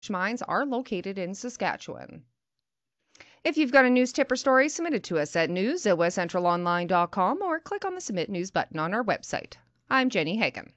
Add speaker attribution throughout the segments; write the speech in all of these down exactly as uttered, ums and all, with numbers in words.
Speaker 1: mines are located in Saskatchewan. If you've got a news tip or story, submit it to us at news at west central online dot com or click on the Submit News button on our website. I'm Jenny Hagan.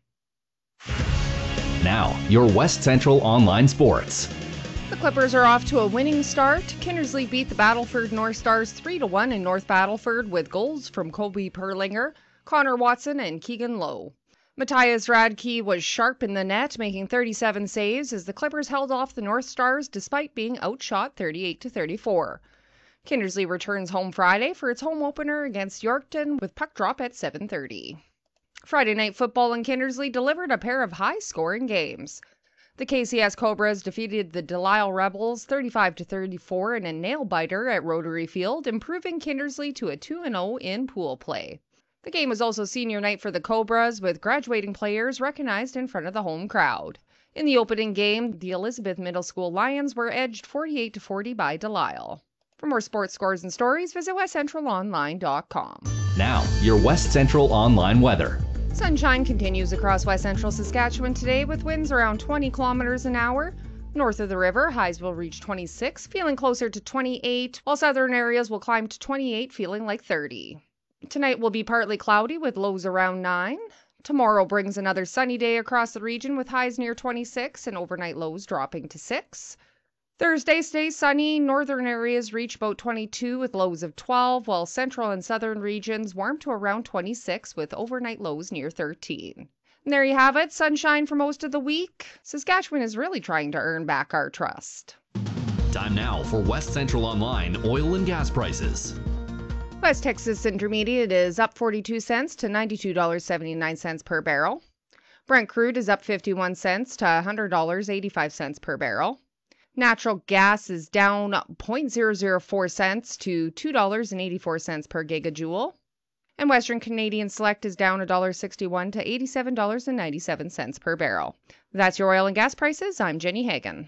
Speaker 2: Now, your West Central Online Sports.
Speaker 1: The Clippers are off to a winning start. Kindersley beat the Battleford North Stars three to one in North Battleford with goals from Kobe Perlinger, Connor Watson, and Keegan Lowe. Matthias Radke was sharp in the net, making thirty-seven saves as the Clippers held off the North Stars despite being outshot thirty-eight to thirty-four. Kindersley returns home Friday for its home opener against Yorkton with puck drop at seven thirty. Friday Night Football in Kindersley delivered a pair of high-scoring games. The K C S Cobras defeated the Delisle Rebels thirty-five to thirty-four in a nail-biter at Rotary Field, improving Kindersley to a two and oh in pool play. The game was also senior night for the Cobras, with graduating players recognized in front of the home crowd. In the opening game, the Elizabeth Middle School Lions were edged forty-eight to forty by Delisle. For more sports scores and stories, visit west central online dot com.
Speaker 2: Now, your West Central Online weather.
Speaker 1: Sunshine continues across West Central Saskatchewan today with winds around twenty kilometers an hour. North of the river, highs will reach twenty-six, feeling closer to twenty-eight, while southern areas will climb to twenty-eight, feeling like thirty. Tonight will be partly cloudy with lows around nine. Tomorrow brings another sunny day across the region with highs near twenty-six and overnight lows dropping to six. Thursday stays sunny. Northern areas reach about twenty-two with lows of twelve, while central and southern regions warm to around twenty-six with overnight lows near thirteen. And there you have it, sunshine for most of the week. Saskatchewan is really trying to earn back our trust.
Speaker 2: Time now for West Central Online oil and gas prices.
Speaker 1: West Texas Intermediate is up forty-two cents to ninety-two dollars and seventy-nine cents per barrel. Brent crude is up fifty-one cents to one hundred dollars and eighty-five cents per barrel. Natural gas is down zero point zero zero four cents to two dollars and eighty-four cents per gigajoule. And Western Canadian Select is down one dollar and sixty-one cents to eighty-seven dollars and ninety-seven cents per barrel. That's your oil and gas prices. I'm Jenny Hagan.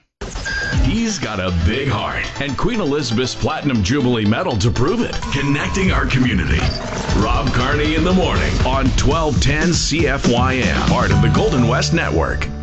Speaker 3: He's got a big heart and Queen Elizabeth's Platinum Jubilee Medal to prove it. Connecting our community. Rob Carney in the morning on twelve ten C F Y M, part of the Golden West Network.